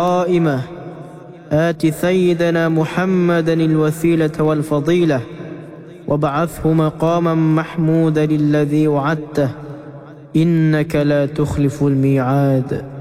قائمة آت سيدنا محمدا الوسيلة والفضيلة وابعثه مقاما محمودا الذي وعدته إنك لا تخلف الميعاد.